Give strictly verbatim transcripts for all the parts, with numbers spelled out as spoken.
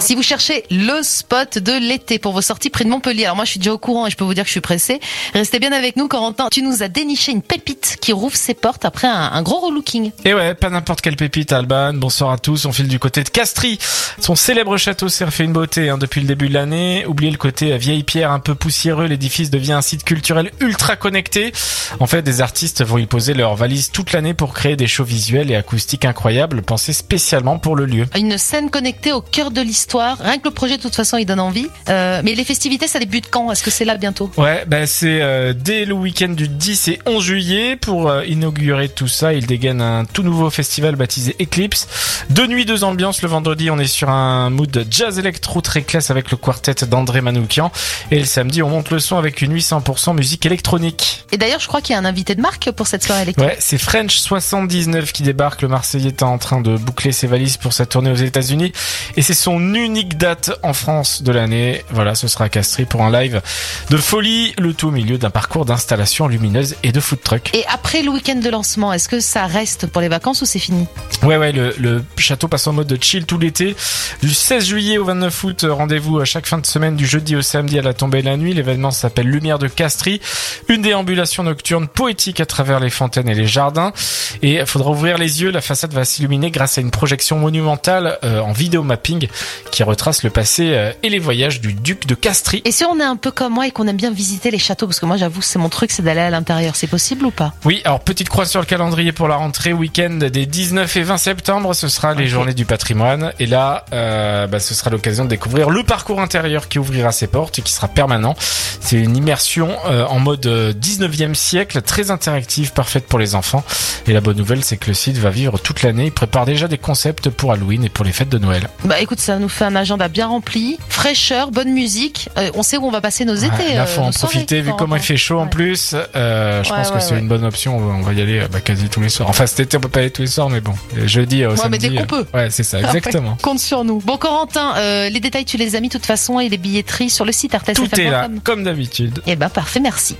Si vous cherchez le spot de l'été pour vos sorties près de Montpellier, alors moi je suis déjà au courant et je peux vous dire que je suis pressée. Restez bien avec nous, Corentin. Tu nous as déniché une pépite qui rouvre ses portes après un, un gros relooking. Et ouais, pas n'importe quelle pépite, Alban. Bonsoir à tous. On file du côté de Castries. Son célèbre château s'est refait une beauté hein, depuis le début de l'année. Oubliez le côté vieille pierre un peu poussiéreux, l'édifice devient un site culturel ultra connecté. En fait, des artistes vont y poser leurs valises toute l'année pour créer des shows visuels et acoustiques incroyables, pensés spécialement pour le lieu. Une scène connectée au cœur de l'histoire. Rien que le projet, de toute façon, il donne envie. Euh, mais les festivités, ça débute quand ? Est-ce que c'est là bientôt ? Ouais, ben c'est euh, dès le week-end du dix et onze juillet. Pour euh, inaugurer tout ça, il dégaine un tout nouveau festival baptisé Eclipse. Deux nuits, deux ambiances. Le vendredi, on est sur un mood jazz électro très classe avec le quartet d'André Manoukian. Et le samedi, on monte le son avec une nuit cent pour cent musique électronique. Et d'ailleurs, je crois qu'il y a un invité de marque pour cette soirée électro. Ouais, c'est French soixante-dix-neuf qui débarque. Le Marseillais est en train de boucler ses valises pour sa tournée aux États-Unis. Et c'est son unique date en France de l'année. Voilà, ce sera à Castries pour un live de folie. Le tout au milieu d'un parcours d'installation lumineuse et de food truck. Et après le week-end de lancement, est-ce que ça reste pour les vacances ou c'est fini ? Ouais, ouais, le, le château passe en mode de chill tout l'été. Du seize juillet au vingt-neuf août, rendez-vous à chaque fin de semaine du jeudi au samedi à la tombée de la nuit. L'événement s'appelle Lumière de Castries. Une déambulation nocturne poétique à travers les fontaines et les jardins. Et il faudra ouvrir les yeux. La façade va s'illuminer grâce à une projection monumentale euh, en vidéo mapping qui retrace le passé euh, et les voyages du duc de Castries. Et si on est un peu comme moi et qu'on aime bien visiter les châteaux, parce que moi j'avoue c'est mon truc, c'est d'aller à l'intérieur, c'est possible ou pas ? Oui, alors petite croix sur le calendrier pour la rentrée, week-end des dix-neuf et vingt septembre, ce sera les okay. journées du patrimoine. Et là, euh, bah, ce sera l'occasion de découvrir le parcours intérieur qui ouvrira ses portes et qui sera permanent. C'est une immersion euh, en mode dix-neuvième siècle, très interactive, parfaite pour les enfants. Et la bonne nouvelle, c'est que le site va vivre toute l'année. Il prépare déjà des concepts pour Halloween et pour les fêtes de Noël. Bah écoute, ça nous fait un agenda bien rempli, fraîcheur, bonne musique. Euh, on sait où on va passer nos ouais, étés. Là, faut euh, en profiter, vu comment il fait chaud ouais. en plus. Euh, je ouais, pense ouais, que c'est ouais. une bonne option. On va y aller bah, quasi tous les soirs. Enfin, cet été, on peut pas y aller tous les soirs, mais bon, jeudi au ouais, samedi. Mais dès qu'on peut. Ouais, c'est ça, exactement. Ouais, compte sur nous. Bon, Corentin, euh, les détails, tu les as mis de toute façon et les billetteries sur le site R T S F M point com. Tout est là, comme d'habitude. Eh ben, parfait, merci.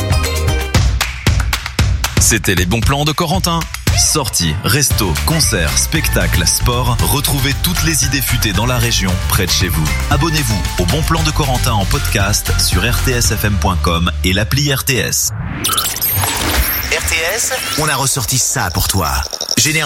C'était les bons plans de Corentin. Sorties, restos, concerts, spectacles, sport. Retrouvez toutes les idées futées dans la région, près de chez vous. Abonnez-vous au Bon Plan de Corentin en podcast sur R T S F M point com et l'appli R T S. R T S, on a ressorti ça pour toi. Général